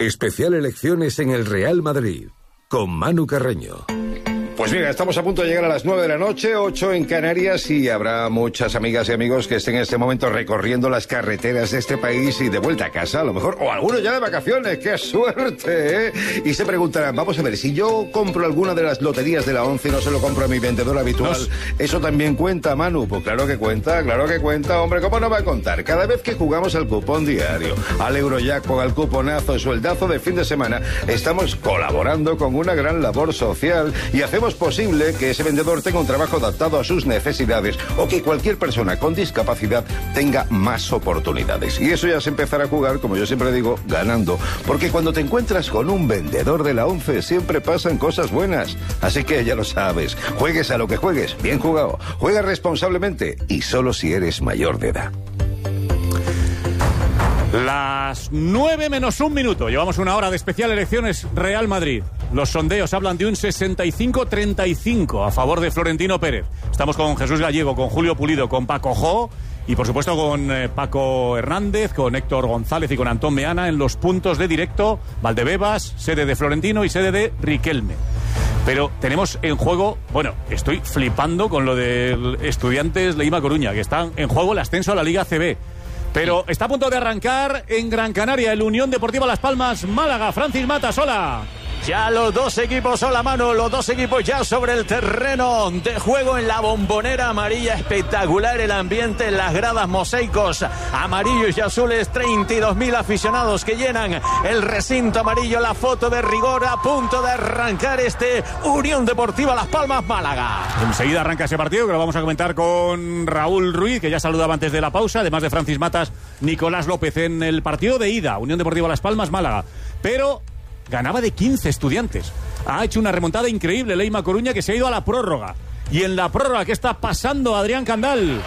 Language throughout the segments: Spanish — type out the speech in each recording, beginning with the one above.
Especial elecciones en el Real Madrid, con Manu Carreño. Pues bien, estamos a punto de llegar a las 9 de la noche, 8 en Canarias, y habrá muchas amigas y amigos que estén en este momento recorriendo las carreteras de este país y de vuelta a casa, a lo mejor, o algunos ya de vacaciones. ¡Qué suerte! ¿Eh? Y se preguntarán, vamos a ver, si yo compro alguna de las loterías de la 11 y no se lo compro a mi vendedor habitual, ¿eso también cuenta, Manu? Pues claro que cuenta, hombre, ¿cómo no va a contar? Cada vez que jugamos al cupón diario, al Eurojackpot, al cuponazo, sueldazo de fin de semana, estamos colaborando con una gran labor social y hacemos posible que ese vendedor tenga un trabajo adaptado a sus necesidades o que cualquier persona con discapacidad tenga más oportunidades. Y eso ya es empezar a jugar, como yo siempre digo, ganando. Porque cuando te encuentras con un vendedor de la 11 siempre pasan cosas buenas. Así que ya lo sabes, juegues a lo que juegues, bien jugado, juega responsablemente y solo si eres mayor de edad. Las 9 menos un minuto. Llevamos una hora de especial elecciones Real Madrid. Los sondeos hablan de un 65-35 a favor de Florentino Pérez. Estamos con Jesús Gallego, con Julio Pulido, con Paco Jo y por supuesto con Paco Hernández, con Héctor González y con Antón Meana en los puntos de directo. Valdebebas, sede de Florentino, y sede de Riquelme. Pero tenemos en juego, bueno, estoy flipando con lo de Estudiantes Leima Coruña, que está en juego el ascenso a la Liga ACB. Pero está a punto de arrancar en Gran Canaria el Unión Deportiva Las Palmas Málaga. Francis Matas, hola. Ya los dos equipos, hola Manu, los dos equipos ya sobre el terreno de juego en la Bombonera amarilla. Espectacular el ambiente en las gradas, mosaicos amarillos y azules, 32.000 aficionados que llenan el recinto amarillo. La foto de rigor a punto de arrancar este Unión Deportiva Las Palmas Málaga. Enseguida arranca ese partido que lo vamos a comentar con Raúl Ruiz, que ya saludaba antes de la pausa, además de Francis Matas, Nicolás López en el partido de ida, Unión Deportiva Las Palmas Málaga. Pero ganaba de 15 Estudiantes. Ha hecho una remontada increíble Leima Coruña, que se ha ido a la prórroga. Y en la prórroga, ¿qué está pasando, Adrián Candal?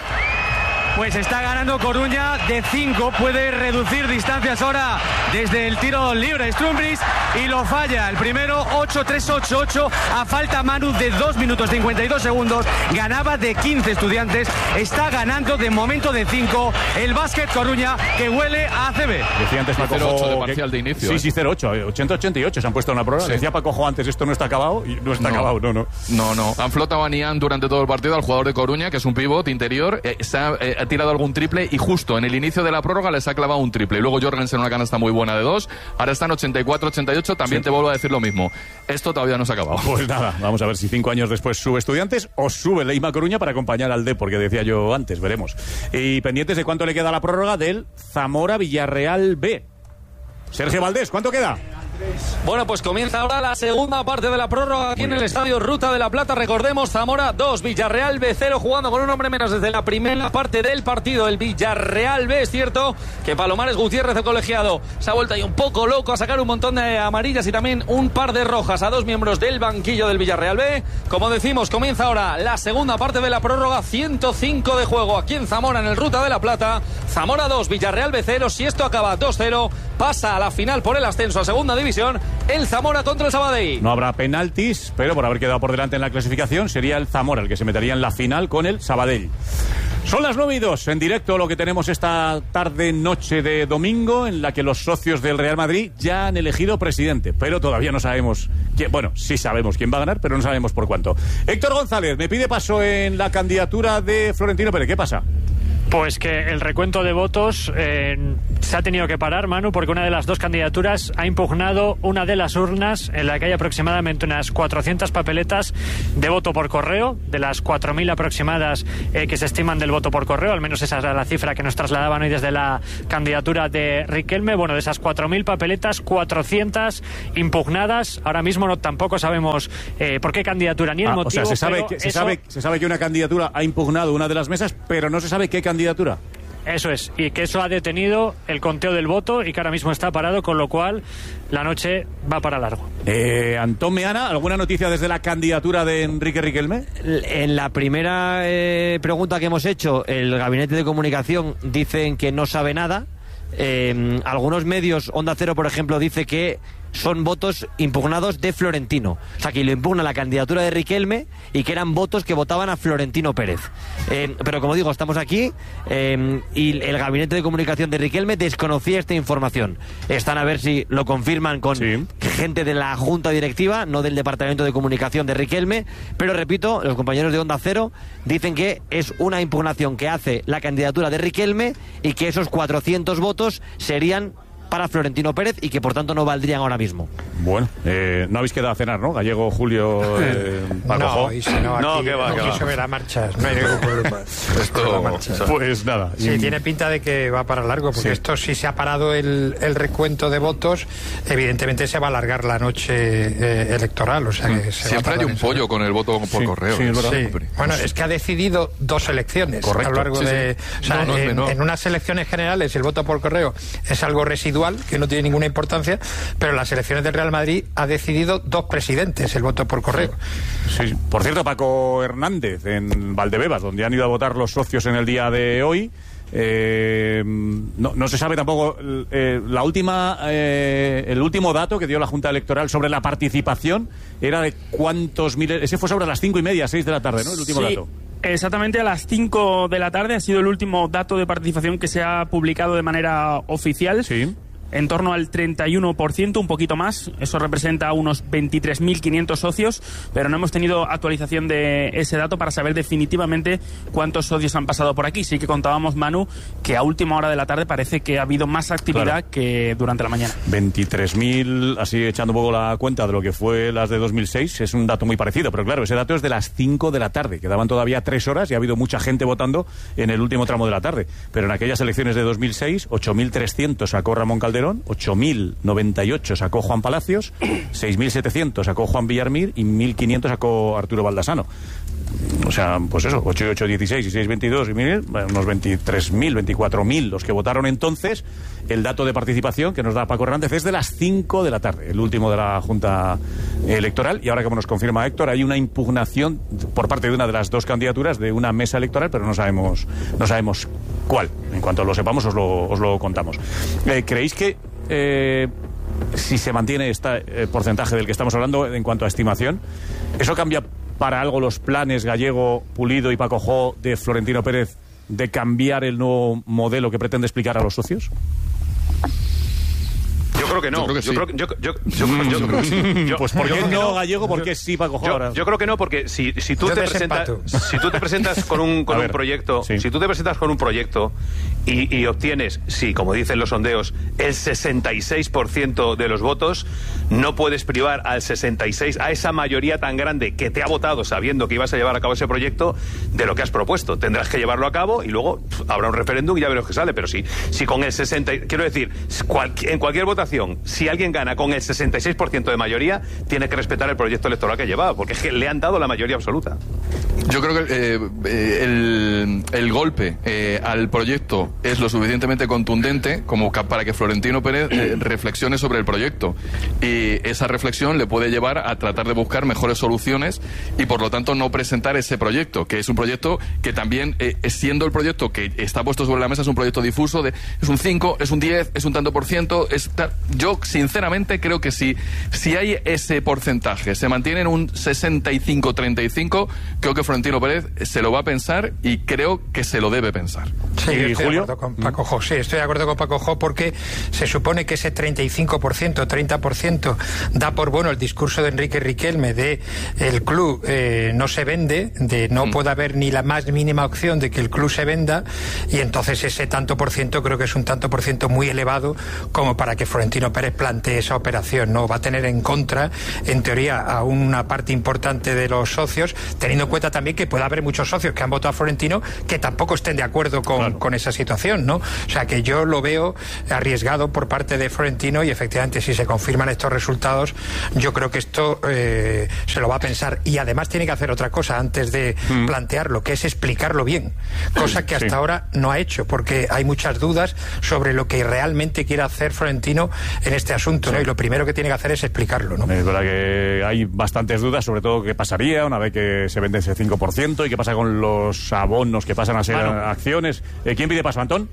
Pues está ganando Coruña de 5, puede reducir distancias ahora desde el tiro libre Stumbris y lo falla. El primero 8-3-8-8 a falta, Manu, de 2 minutos 52 segundos. Ganaba de 15 Estudiantes, está ganando de momento de 5 el Básquet Coruña, que huele a ACB. Decía antes Paco 0-8 de parcial de inicio. Sí, 0-8, 80-88 se han puesto en la prórroga. Sí. Decía Paco Jo antes, esto no está acabado, y no está acabado, no. Han flotado a Nian durante todo el partido, al jugador de Coruña, que es un pívot interior, ha tirado algún triple y justo en el inicio de la prórroga les ha clavado un triple. Y luego Jorgensen una canasta muy buena de 2. Ahora están 84-88. También te vuelvo a decir lo mismo. Esto todavía no se ha acabado. Pues nada, vamos a ver si 5 años después sube Estudiantes o sube Leima Coruña para acompañar al D, porque decía yo antes, veremos. Y pendientes de cuánto le queda a la prórroga del Zamora Villarreal B. Sergio Valdés, ¿cuánto queda? Bueno, pues comienza ahora la segunda parte de la prórroga aquí en el Estadio Ruta de la Plata. Recordemos, Zamora 2, Villarreal B 0, jugando con un hombre menos desde la primera parte del partido. El Villarreal B, es cierto que Palomares Gutiérrez, el colegiado, se ha vuelto ahí un poco loco a sacar un montón de amarillas y también un par de rojas a 2 miembros del banquillo del Villarreal B. Como decimos, comienza ahora la segunda parte de la prórroga, 105 de juego aquí en Zamora, en el Ruta de la Plata. Zamora 2, Villarreal B 0. Si esto acaba 2-0, pasa a la final por el ascenso a segunda división el Zamora contra el Sabadell. No habrá penaltis, pero por haber quedado por delante en la clasificación sería el Zamora el que se metería en la final con el Sabadell. Son las 9:02, en directo lo que tenemos esta tarde-noche de domingo, en la que los socios del Real Madrid ya han elegido presidente, pero todavía no sabemos quién. Bueno, sí sabemos quién va a ganar, pero no sabemos por cuánto. Héctor González me pide paso en la candidatura de Florentino Pérez. ¿Qué pasa? Pues que el recuento de votos se ha tenido que parar, Manu, porque una de las dos candidaturas ha impugnado una de las urnas en la que hay aproximadamente unas 400 papeletas de voto por correo, de las 4.000 aproximadas que se estiman del voto por correo, al menos esa era la cifra que nos trasladaban hoy desde la candidatura de Riquelme. Bueno, de esas 4.000 papeletas, 400 impugnadas. Ahora mismo tampoco sabemos por qué candidatura ni el motivo. O sea, se sabe que una candidatura ha impugnado una de las mesas, pero no se sabe qué candidatura. Eso es, y que eso ha detenido el conteo del voto y que ahora mismo está parado, con lo cual la noche va para largo. Antón Meana, ¿alguna noticia desde la candidatura de Enrique Riquelme? En la primera pregunta que hemos hecho, el Gabinete de Comunicación dicen que no sabe nada. algunos medios, Onda Cero, por ejemplo, dice que son votos impugnados de Florentino. O sea, que lo impugna la candidatura de Riquelme y que eran votos que votaban a Florentino Pérez. Pero como digo, estamos aquí y el gabinete de comunicación de Riquelme desconocía esta información. Están a ver si lo confirman con gente de la junta directiva, no del departamento de comunicación de Riquelme. Pero repito, los compañeros de Onda Cero dicen que es una impugnación que hace la candidatura de Riquelme y que esos 400 votos serían para Florentino Pérez y que por tanto no valdrían ahora mismo. Bueno, no habéis quedado a cenar, ¿no? Gallego, Julio, Paco. No, que va. Aquí sobre la marcha, no hay ningún problema. Pues nada. Sí, tiene pinta de que va para largo, porque esto si se ha parado el recuento de votos, evidentemente se va a alargar la noche electoral. O sea que siempre hay un pollo con el voto por correo. Sí, es verdad. Sí. Bueno, es que ha decidido 2 elecciones. Correcto. A lo largo de... O sea, en unas elecciones generales el voto por correo es algo residual, que no tiene ninguna importancia, pero en las elecciones del Real Madrid ha decidido 2 presidentes el voto por correo. Sí. Por cierto, Paco Hernández, en Valdebebas, donde han ido a votar los socios en el día de hoy, no se sabe tampoco el último dato que dio la Junta Electoral sobre la participación era de cuántos miles. Ese fue sobre las 5:30, 6 de la tarde, ¿no? El último dato. Exactamente, a las 5 de la tarde ha sido el último dato de participación que se ha publicado de manera oficial. Sí. En torno al 31%, un poquito más. Eso representa unos 23.500 socios, pero no hemos tenido actualización de ese dato para saber definitivamente cuántos socios han pasado por aquí. Sí que contábamos, Manu, que a última hora de la tarde parece que ha habido más actividad que durante la mañana. 23.000, así echando un poco la cuenta de lo que fue las de 2006, es un dato muy parecido, pero claro, ese dato es de las 5 de la tarde. Quedaban todavía 3 horas y ha habido mucha gente votando en el último tramo de la tarde. Pero en aquellas elecciones de 2006, 8.300 sacó Ramón Calderón, 8.098 sacó Juan Palacios, 6.700 sacó Juan Villarmir y 1.500 sacó Arturo Baldassano. O sea, pues eso, 8 y 8, 16 y 6, 22 y 1.000, unos 23.000, 24.000 los que votaron entonces. El dato de participación que nos da Paco Hernández es de las 5 de la tarde, el último de la Junta Electoral. Y ahora, como nos confirma Héctor, hay una impugnación por parte de una de las 2 candidaturas de una mesa electoral, pero no sabemos cuál. En cuanto lo sepamos, os lo contamos. ¿Creéis que si se mantiene este porcentaje del que estamos hablando en cuanto a estimación, eso cambia para algo los planes Gallego, Pulido y Paco Jo de Florentino Pérez de cambiar el nuevo modelo que pretende explicar a los socios? Yo creo que no. Yo creo que sí. Pues ¿por qué no, Gallego? ¿Por qué sí, Paco Jo? Yo creo que no, porque si tú te presentas con un proyecto, si tú te presentas con un proyecto y obtienes, como dicen los sondeos, el 66% de los votos, no puedes privar al 66%, a esa mayoría tan grande que te ha votado sabiendo que ibas a llevar a cabo ese proyecto, de lo que has propuesto. Tendrás que llevarlo a cabo y luego habrá un referéndum y ya veremos qué sale. Pero si con el 60%, quiero decir, en cualquier votación, si alguien gana con el 66% de mayoría, tiene que respetar el proyecto electoral que llevaba, porque es que le han dado la mayoría absoluta. Yo creo que el golpe al proyecto es lo suficientemente contundente como para que Florentino Pérez reflexione sobre el proyecto, y esa reflexión le puede llevar a tratar de buscar mejores soluciones y por lo tanto no presentar ese proyecto, que es un proyecto que también, siendo el proyecto que está puesto sobre la mesa, es un proyecto difuso, es un 5, es un 10, es un tanto por ciento. Yo sinceramente creo que si hay ese porcentaje, se mantiene en un 65-35, creo que Florentino Pérez se lo va a pensar y creo que se lo debe pensar. Sí, estoy de acuerdo con Paco Jo. Sí, estoy de acuerdo con Paco Jo, porque se supone que ese 35%, 30% da por bueno el discurso de Enrique Riquelme de el club no se vende, de no puede haber ni la más mínima opción de que el club se venda, y entonces ese tanto por ciento creo que es un tanto por ciento muy elevado como para que Florentino Pérez plantee esa operación, ¿no? Va a tener en contra, en teoría, a una parte importante de los socios, teniendo en cuenta también que puede haber muchos socios que han votado a Florentino que tampoco estén de acuerdo con esa situación, ¿no? O sea que yo lo veo arriesgado por parte de Florentino, y efectivamente si se confirman estos resultados, yo creo que esto se lo va a pensar, y además tiene que hacer otra cosa antes de plantearlo, que es explicarlo bien, cosa que hasta ahora no ha hecho, porque hay muchas dudas sobre lo que realmente quiere hacer Florentino en este asunto, ¿no? Y lo primero que tiene que hacer es explicarlo, ¿no? Es verdad que hay bastantes dudas, sobre todo qué pasaría una vez que se vende ese 5% y qué pasa con los abonos que pasan a ser acciones. ¿Quién pide paso, Antón?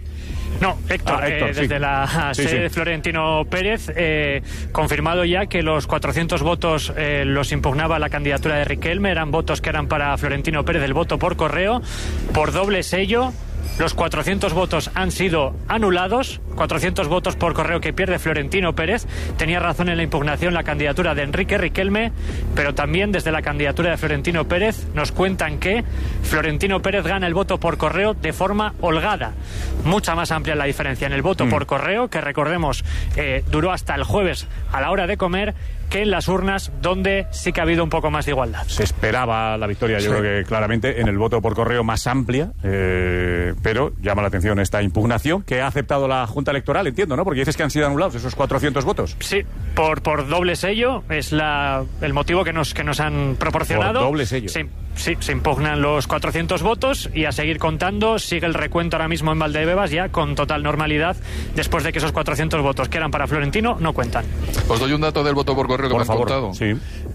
No, Héctor, desde la sede de Florentino Pérez, confirmado ya que los 400 votos los impugnaba la candidatura de Riquelme, eran votos que eran para Florentino Pérez, el voto por correo, por doble sello. Los 400 votos han sido anulados, 400 votos por correo que pierde Florentino Pérez. Tenía razón en la impugnación la candidatura de Enrique Riquelme, pero también desde la candidatura de Florentino Pérez nos cuentan que Florentino Pérez gana el voto por correo de forma holgada. Mucha más amplia la diferencia en el voto por correo, que recordemos duró hasta el jueves a la hora de comer, que en las urnas, donde sí que ha habido un poco más de igualdad. Se esperaba la victoria, yo creo que claramente, en el voto por correo más amplia, pero llama la atención esta impugnación que ha aceptado la Junta Electoral, entiendo, ¿no? Porque dices que han sido anulados esos 400 votos. Sí, por doble sello, es el motivo que nos han proporcionado. Por doble sello. Sí, se impugnan los 400 votos y a seguir contando. Sigue el recuento ahora mismo en Valdebebas ya con total normalidad, después de que esos 400 votos que eran para Florentino no cuentan. Os doy un dato del voto por correo que me has contado. Sí.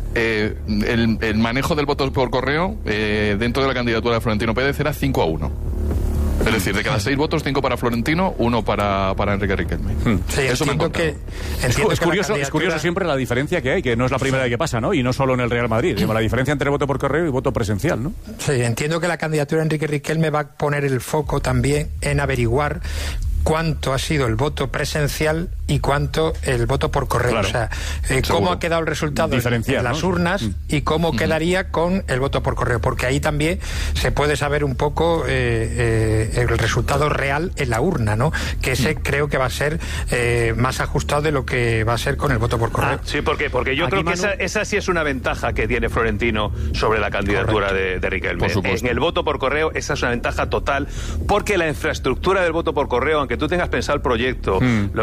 El manejo del voto por correo dentro de la candidatura de Florentino Pérez era 5-1. Es decir, de cada 6 votos, 5 para Florentino, 1 para Enrique Riquelme. Sí, eso me han contado. Es curioso siempre la diferencia que hay, que no es la primera vez que pasa, ¿no? Y no solo en el Real Madrid, sino la diferencia entre voto por correo y voto presencial, ¿no? Sí, entiendo que la candidatura de Enrique Riquelme va a poner el foco también en averiguar cuánto ha sido el voto presencial y cuánto el voto por correo. Claro. O sea, cómo ha quedado el resultado en las urnas y cómo quedaría con el voto por correo. Porque ahí también se puede saber un poco el resultado real en la urna, ¿no? Que ese creo que va a ser más ajustado de lo que va a ser con el voto por correo. Sí, ¿por qué? Porque yo creo que esa sí es una ventaja que tiene Florentino sobre la candidatura de Riquelme. En el voto por correo, esa es una ventaja total, porque la infraestructura del voto por correo, aunque tú tengas pensado el proyecto,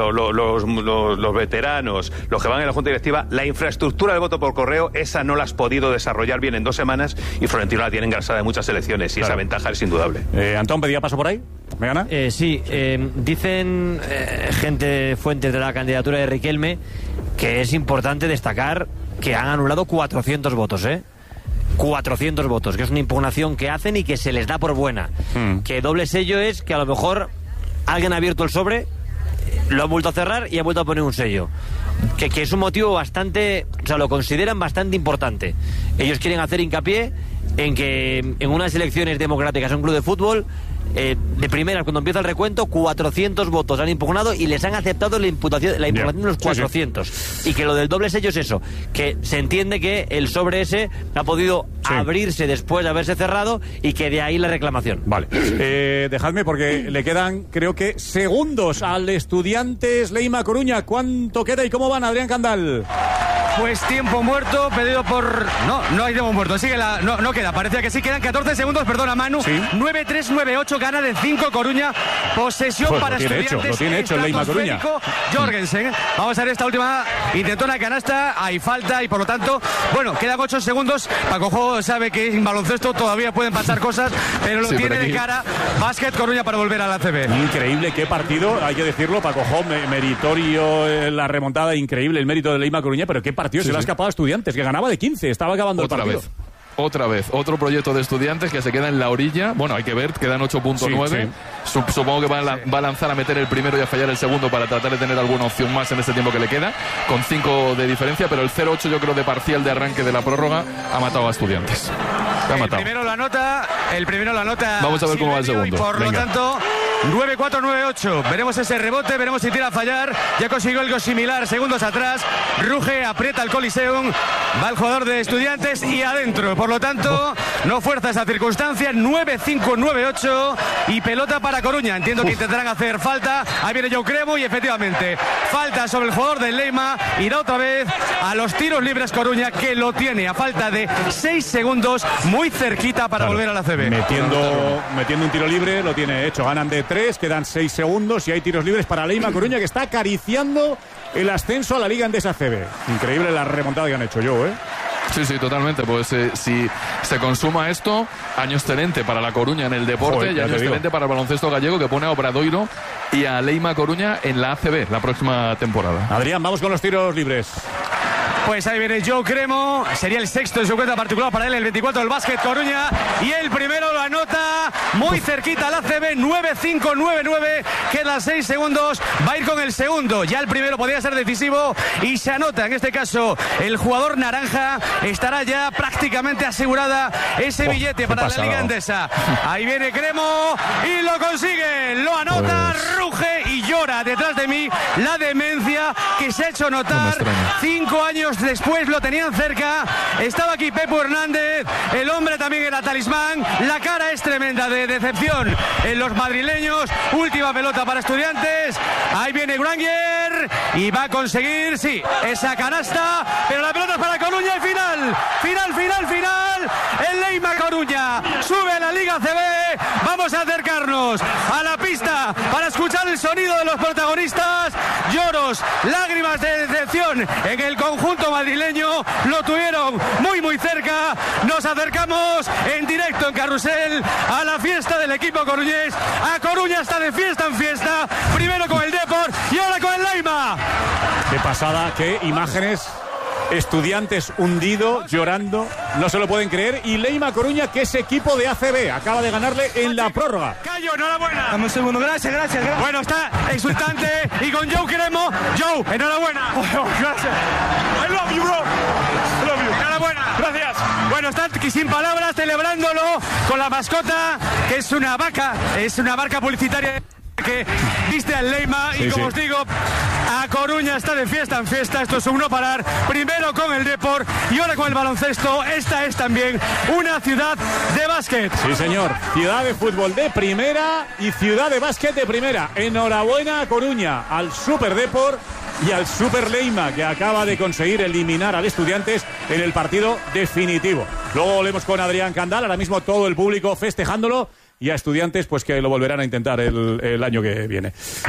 los veteranos, los que van en la Junta Directiva, la infraestructura del voto por correo, esa no la has podido desarrollar bien en 2 semanas y Florentino la tiene engrasada en muchas elecciones y esa ventaja es indudable. Antón, ¿pedía paso por ahí? ¿Me gana? Sí, dicen fuentes de la candidatura de Riquelme, que es importante destacar que han anulado 400 votos, 400 votos, que es una impugnación que hacen y que se les da por buena. Que doble sello es que a lo mejor alguien ha abierto el sobre, lo ha vuelto a cerrar y ha vuelto a poner un sello. Que es un motivo bastante, o sea, lo consideran bastante importante. Ellos quieren hacer hincapié en que en unas elecciones democráticas en un club de fútbol, de primeras, cuando empieza el recuento, 400 votos han impugnado y les han aceptado la impugnación de los 400. Sí. Y que lo del doble sello es eso, que se entiende que el sobre ese ha podido abrirse después de haberse cerrado y que de ahí la reclamación. Vale. Dejadme, porque le quedan, creo que, segundos al Estudiantes Leima Coruña. ¿Cuánto queda y cómo van, Adrián Candal? Pues tiempo muerto, pedido por... No hay tiempo muerto, sigue no queda, parecía que sí, quedan 14 segundos, perdona Manu. 9-3, 9-8, gana de 5 Coruña, posesión para Estudiantes. Lo tiene hecho el Leima Coruña. Jorgensen, vamos a ver esta última, intentó una canasta, hay falta y por lo tanto, bueno, quedan 8 segundos, Paco Jo sabe que en baloncesto todavía pueden pasar cosas, pero lo tiene de cara, Básquet Coruña para volver a la ACB. Increíble, qué partido, hay que decirlo, Paco Jo, meritorio, la remontada, increíble, el mérito de Leima Coruña, pero qué partido se le ha escapado a Estudiantes, que ganaba de 15, estaba acabando el partido. Otra vez, otro proyecto de Estudiantes que se queda en la orilla. Bueno, hay que ver, quedan 8.9. Supongo que va a lanzar a meter el primero y a fallar el segundo para tratar de tener alguna opción más en este tiempo que le queda, con 5 de diferencia, pero el 0-8 yo creo de parcial de arranque de la prórroga ha matado a Estudiantes. El primero la nota. Vamos a ver cómo va el segundo. Y por lo tanto, 9-4, 9-8. Veremos ese rebote, veremos si tira a fallar. Ya consiguió algo similar segundos atrás. Ruge, aprieta el Coliseum. Va el jugador de Estudiantes y adentro. Por lo tanto, no fuerza esa circunstancia. 9-5, 9-8. Y pelota para Coruña. Entiendo que intentarán hacer falta. Ahí viene Joe Cremo y efectivamente, falta sobre el jugador del Leima. Irá otra vez a los tiros libres Coruña, que lo tiene a falta de 6 segundos. Muy cerquita para volver a la CB. Metiendo un tiro libre, lo tiene hecho. Ganan de 3, quedan 6 segundos y hay tiros libres para Leima Coruña, que está acariciando el ascenso a la Liga Endesa CB. Increíble la remontada que han hecho yo, Sí, totalmente. Pues si se consuma esto, año excelente para la Coruña en el deporte. Y año excelente para el baloncesto gallego, que pone a Obradoiro y a Leima Coruña en la ACB la próxima temporada. Adrián, vamos con los tiros libres. Pues ahí viene Joe Cremo, sería el sexto en su cuenta particular para él, el 24 del Básquet Coruña, y el primero lo anota muy cerquita al ACB, 9-5-9-9, quedan 6 segundos, va a ir con el segundo, ya el primero podría ser decisivo y se anota, en este caso el jugador naranja, estará ya prácticamente asegurada ese billete para la Liga Endesa. Ahí viene Cremo y lo consigue, lo anota, ruge y llora detrás de mí la demencia que se ha hecho notar. 5 años después lo tenían cerca, estaba aquí Pepu Hernández, el hombre también era talismán, la cara es tremenda de decepción en los madrileños. Última pelota para Estudiantes, ahí viene Granger y va a conseguir, sí, esa canasta, pero la pelota es para Coruña y final, el Leima Coruña sube a la Liga CB. Vamos a acercarnos a la pista para escuchar el sonido de los protagonistas. Lloros, lágrimas de decepción en el conjunto madrileño, lo tuvieron muy cerca. Nos acercamos en directo en Carrusel a la fiesta del equipo coruñés. A Coruña está de fiesta en fiesta, primero con el Depor y ahora con el Leima. Qué pasada, qué imágenes. Estudiantes hundido, llorando, no se lo pueden creer. Y Leima Coruña, que es equipo de ACB, acaba de ganarle en la prórroga. Cayo, enhorabuena. Dame un segundo, gracias. Bueno, está exultante y con Joe Cremo. Joe, enhorabuena. Gracias. I love you, bro. I love you. Enhorabuena, gracias. Bueno, está aquí sin palabras celebrándolo con la mascota, que es una vaca publicitaria que viste al Leima y como os digo, a Coruña está de fiesta en fiesta. Esto es un no parar, primero con el Depor y ahora con el baloncesto. Esta es también una ciudad de básquet. Sí, señor, ciudad de fútbol de primera y ciudad de básquet de primera. Enhorabuena a Coruña, al Super Depor y al Super Leima, que acaba de conseguir eliminar al Estudiantes en el partido definitivo. Luego volvemos con Adrián Candal, ahora mismo todo el público festejándolo. Y a Estudiantes, pues que lo volverán a intentar el año que viene.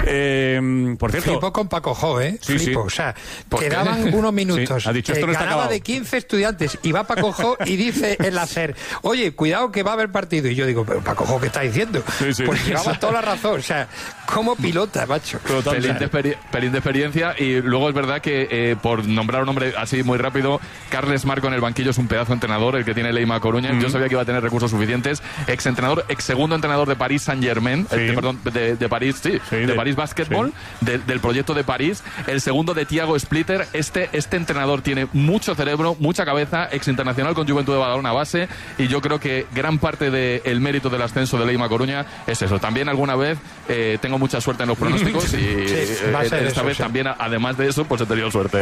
Por cierto... Flipo con Paco Jo, Sí, Flipo. sí. O sea, quedaban unos minutos. Sí, ha dicho, esto no está ganaba acabado. de 15 Estudiantes y va Paco Jo y dice el hacer, oye, cuidado que va a haber partido. Y yo digo, pero Paco Jo, ¿qué está diciendo? Sí. Pues llevaba toda la razón. O sea, como pilota, macho. Pelín de experiencia. Y luego es verdad que, por nombrar un nombre así muy rápido, Carles Marco en el banquillo es un pedazo de entrenador, el que tiene Leima Coruña. Yo sabía que iba a tener recursos suficientes. Ex segundo entrenador de París Saint-Germain, de París, de París Basketball, del proyecto de París. El segundo de Thiago Splitter. Este entrenador tiene mucho cerebro, mucha cabeza, ex internacional con Juventud de Badalona base, y yo creo que gran parte del mérito del ascenso de Leima Coruña es eso. También alguna vez tengo mucha suerte en los pronósticos y esta vez también, además de eso, pues he tenido suerte.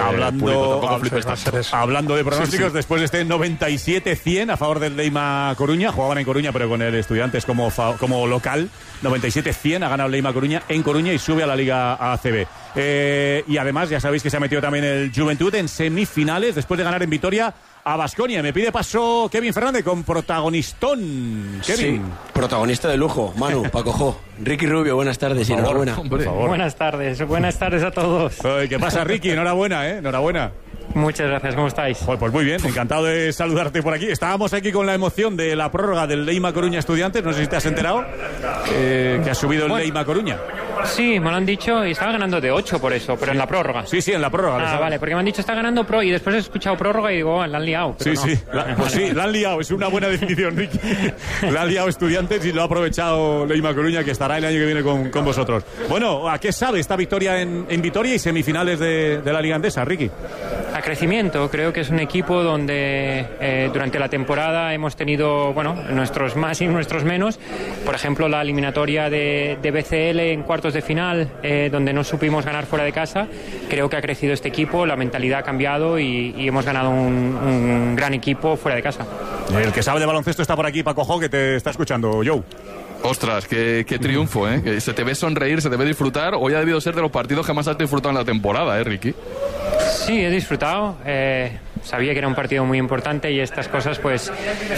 Hablando de pronósticos, después de este 97-100 a favor del Leima Coruña, jugaban en Coruña pero con el Estudiantes como local, 97-100 ha ganado Leima Coruña en Coruña y sube a la Liga ACB. Y además ya sabéis que se ha metido también el Juventud en semifinales después de ganar en Vitoria a Baskonia. Me pide paso Kevin Fernández con protagonistón. Kevin. Sí, protagonista de lujo, Manu, Paco Jo. Ricky Rubio, buenas tardes y enhorabuena. Por favor. Buenas tardes a todos. ¿Qué pasa, Ricky? Enhorabuena, enhorabuena. Muchas gracias, ¿cómo estáis? Pues muy bien, encantado de saludarte por aquí. Estábamos aquí con la emoción de la prórroga del Leima Coruña Estudiantes, no sé si te has enterado, que ha subido el Leima Coruña. Sí, me lo han dicho y estaba ganando de 8 por eso, pero en la prórroga. Sí, en la prórroga. Vale, porque me han dicho está ganando y después he escuchado prórroga y digo, la han liado. Sí, la han liado, es una buena definición, Ricky. La han liado Estudiantes y lo ha aprovechado Leima Coruña, que estará el año que viene con vosotros. Bueno, ¿a qué sabe esta victoria en Vitoria y semifinales de la Liga Endesa, Ricky? A crecimiento, creo que es un equipo donde durante la temporada hemos tenido, nuestros más y nuestros menos. Por ejemplo, la eliminatoria de BCL en cuartos de final, donde no supimos ganar fuera de casa. Creo que ha crecido este equipo, la mentalidad ha cambiado y hemos ganado un gran equipo fuera de casa. El que sabe de baloncesto está por aquí, Paco Jo, que te está escuchando, Joe. Ostras, qué triunfo, que se te ve sonreír, se te ve disfrutar. Hoy ha debido ser de los partidos que más has disfrutado en la temporada, Ricky. Sí, he disfrutado. Sabía que era un partido muy importante y estas cosas, pues,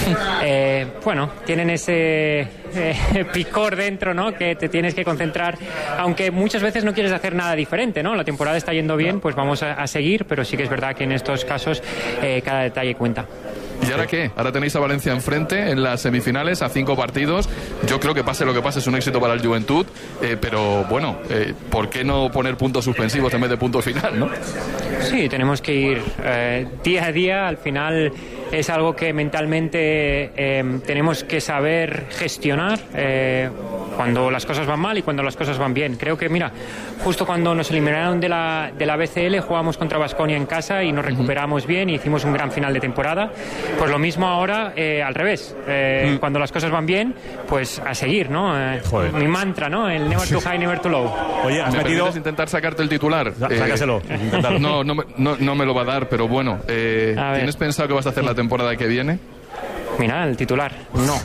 tienen ese picor dentro, ¿no? Que te tienes que concentrar, aunque muchas veces no quieres hacer nada diferente, ¿no? La temporada está yendo bien, pues vamos a seguir, pero sí que es verdad que en estos casos cada detalle cuenta. ¿Y ahora qué? Ahora tenéis a Valencia enfrente en las semifinales a 5 partidos. Yo creo que pase lo que pase es un éxito para el Juventud, pero bueno, ¿por qué no poner puntos suspensivos en vez de punto final, no? Sí, tenemos que ir día a día. Al final es algo que mentalmente tenemos que saber gestionar cuando las cosas van mal y cuando las cosas van bien. Creo que, mira, justo cuando nos eliminaron de la BCL jugamos contra Baskonia en casa y nos recuperamos bien y hicimos un gran final de temporada. Pues lo mismo ahora al revés. Cuando las cosas van bien, pues a seguir, ¿no? Mi mantra, ¿no? El never too high, never too low. Oye, ¿has metido intentar sacarte el titular? Sácaselo. No me lo va a dar, pero bueno. ¿Tienes pensado que vas a hacer la temporada que viene? Mira, el titular, no.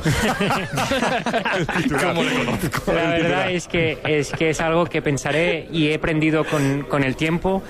¿Cómo le conozco? La verdad es que es algo que pensaré y he aprendido con el tiempo.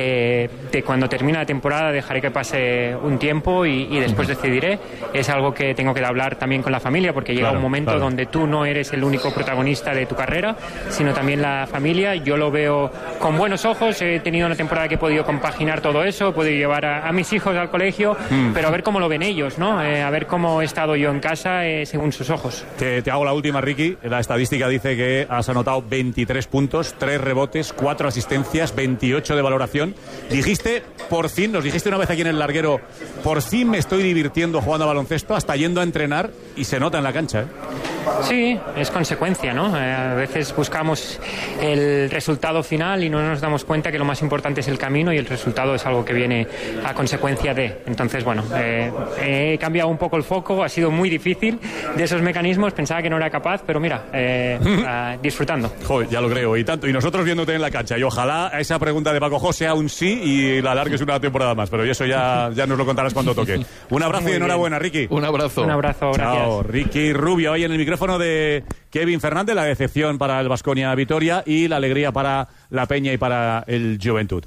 De cuando termine la temporada dejaré que pase un tiempo y después decidiré. Es algo que tengo que hablar también con la familia, porque llega un momento donde tú no eres el único protagonista de tu carrera, sino también la familia. Yo lo veo con buenos ojos. He tenido una temporada que he podido compaginar todo eso, he podido llevar a mis hijos al colegio, pero a ver cómo lo ven ellos, ¿no? A ver cómo he estado yo en casa según sus ojos. Te hago la última, Ricky. La estadística dice que has anotado 23 puntos, 3 rebotes, 4 asistencias, 28 de valoración. Dijiste, por fin, nos dijiste una vez aquí en el larguero, por fin me estoy divirtiendo jugando a baloncesto, hasta yendo a entrenar, y se nota en la cancha, ¿eh? Sí, es consecuencia, ¿no? A veces buscamos el resultado final y no nos damos cuenta que lo más importante es el camino y el resultado es algo que viene a consecuencia de. Entonces, bueno, he cambiado un poco el foco, ha sido muy difícil de esos mecanismos, pensaba que no era capaz, pero mira, disfrutando. Joder, ya lo creo, y tanto, y nosotros viéndote en la cancha, y ojalá esa pregunta de Paco Jo sea un sí y la alargues una temporada más, pero eso ya nos lo contarás cuando toque. Un abrazo y enhorabuena, Ricky. Un abrazo. Un abrazo, gracias. Chao, Ricky Rubio, hoy en el micrófono de Kevin Fernández, la decepción para el Baskonia Vitoria y la alegría para la Peña y para el Juventud.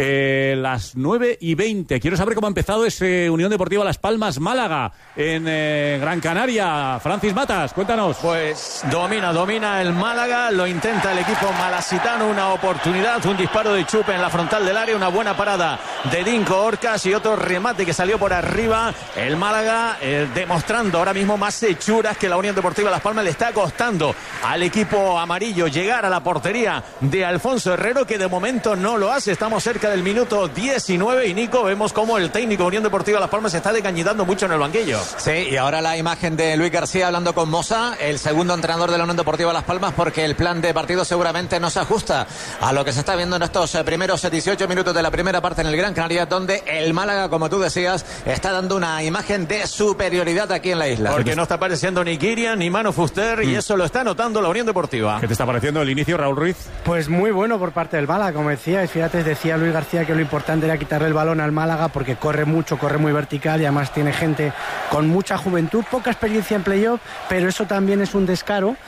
Las 9:20. Quiero saber cómo ha empezado ese Unión Deportiva Las Palmas Málaga en Gran Canaria. Francis Matas, cuéntanos. Pues domina el Málaga, lo intenta el equipo malasitano, una oportunidad, un disparo de Chupe en la frontal del área, una buena parada de Dinko Orcas y otro remate que salió por arriba. El Málaga demostrando ahora mismo más hechuras que la Unión Deportiva Las Palmas. Le está costando al equipo amarillo llegar a la portería de Alfonso Herrero, que de momento no lo hace. Estamos cerca del minuto 19 y, Nico, vemos cómo el técnico Unión Deportiva Las Palmas se está decañitando mucho en el banquillo. Sí, y ahora la imagen de Luis García hablando con Mosa, el segundo entrenador de la Unión Deportiva Las Palmas, porque el plan de partido seguramente no se ajusta a lo que se está viendo en estos primeros 18 minutos de la primera parte en el Gran Canaria, donde el Málaga, como tú decías, está dando una imagen de superioridad aquí en la isla. Porque no está apareciendo ni Kirian ni Manu Fuster y eso lo está notando la Unión Deportiva. ¿Qué te está pareciendo el inicio, Raúl Ruiz? Pues muy bueno por parte del Málaga, como decía. Fíjate, decía Luis García que lo importante era quitarle el balón al Málaga porque corre mucho, corre muy vertical y además tiene gente con mucha juventud, poca experiencia en playoff, pero eso también es un descaro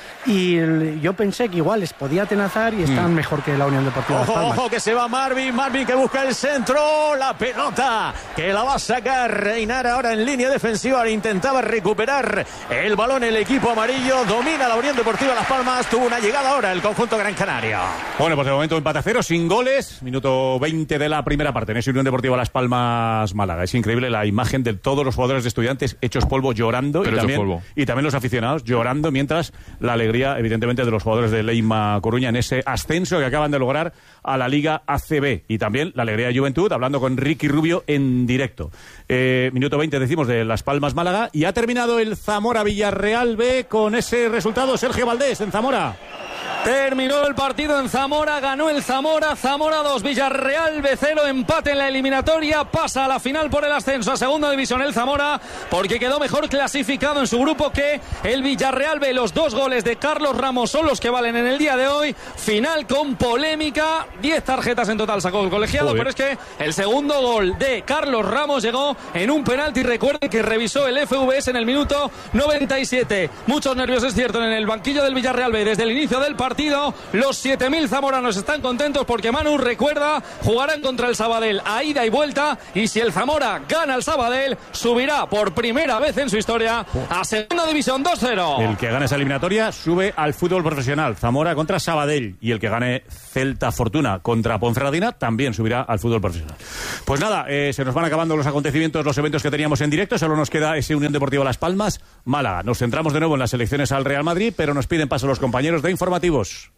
y yo pensé que igual les podía atenazar y están mejor que la Unión Deportiva Las Palmas. Ojo que se va Marvin que busca el centro, la pelota que la va a sacar Reinar ahora en línea defensiva, intentaba recuperar el balón el equipo amarillo, domina la Unión Deportiva Las Palmas, tuvo una llegada ahora el conjunto Gran Canaria. Bueno, pues de momento empate a 0, sin goles, minuto 20 de la primera parte en esa Unión Deportiva Las Palmas Málaga. Es increíble la imagen de todos los jugadores de Estudiantes hechos polvo llorando y también los aficionados llorando, mientras la alegría evidentemente de los jugadores de Leima Coruña en ese ascenso que acaban de lograr a la Liga ACB, y también la alegría de Juventud hablando con Ricky Rubio en directo. Minuto 20 decimos de Las Palmas Málaga, y ha terminado el Zamora Villarreal B con ese resultado. Sergio Valdés en Zamora. Terminó el partido en Zamora, ganó el Zamora 2, Villarreal B 0, empate en la eliminatoria, pasa a la final por el ascenso a segunda división el Zamora, porque quedó mejor clasificado en su grupo que el Villarreal B. Los 2 goles de Carlos Ramos son los que valen en el día de hoy, final con polémica, 10 tarjetas en total sacó el colegiado. Pero es que el segundo gol de Carlos Ramos llegó en un penalti, recuerden que revisó el FVS en el minuto 97, muchos nervios es cierto en el banquillo del Villarreal B desde el inicio del partido. partido. Los 7.000 zamoranos están contentos porque Manu recuerda, jugarán contra el Sabadell a ida y vuelta, y si el Zamora gana al Sabadell, subirá por primera vez en su historia a Segunda División 2-0. El que gane esa eliminatoria sube al fútbol profesional. Zamora contra Sabadell, y el que gane Celta Fortuna contra Ponferradina también subirá al fútbol profesional. Pues nada, se nos van acabando los acontecimientos, los eventos que teníamos en directo. Solo nos queda ese Unión Deportiva Las Palmas, Málaga. Nos centramos de nuevo en las elecciones al Real Madrid, pero nos piden paso los compañeros de informativos.